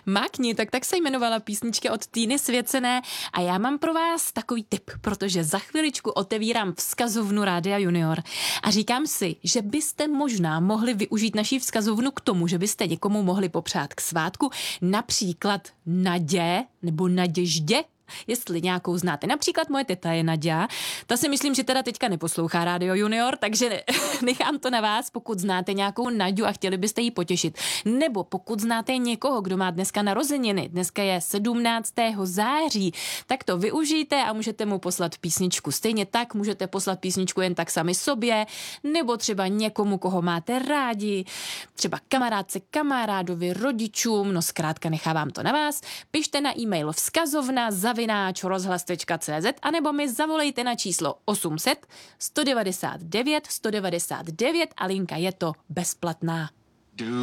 Mákni, tak se jmenovala písnička od Týny Svěcené a já mám pro vás takový tip, protože za chviličku otevírám vzkazovnu Rádia Junior a říkám si, že byste možná mohli využít naší vzkazovnu k tomu, že byste někomu mohli popřát k svátku, například Nadě nebo Naděždě, jestli nějakou znáte. Například moje teta je Naďa, ta si myslím, že teda teďka neposlouchá Rádio Junior, takže nechám to na vás, pokud znáte nějakou Naďu a chtěli byste jí potěšit. Nebo pokud znáte někoho, kdo má dneska narozeniny, dneska je 17. září, tak to využijte a můžete mu poslat písničku. Stejně tak můžete poslat písničku jen tak sami sobě, nebo třeba někomu, koho máte rádi, třeba kamarádce, kamarádovi, rodičům, no zkrátka nechávám to na vás. Pište na e-mail vzkazovna@rozhlas.cz anebo mi zavolejte na číslo 800 199 199 a linka je to bezplatná.